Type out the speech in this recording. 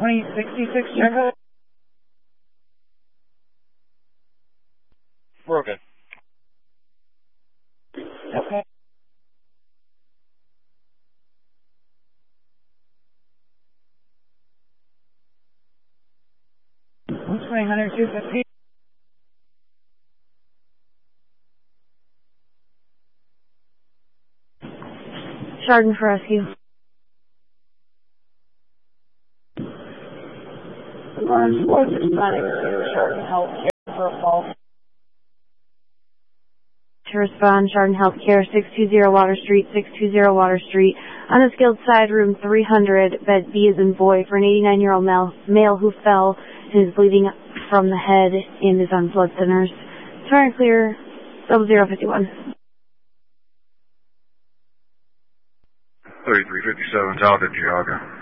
2066, check. Broken. Okay. 100, 250. Chardon for rescue. What's responding to Chardon Healthcare for a call? To respond, Chardon Healthcare, 620 Water Street, 620 Water Street. On the skilled side, room 300, bed B as in boy, for an 89-year-old male who fell and is bleeding from the head and is on blood thinners. Turn clear, 0051. 3357, Talcott, Geauga.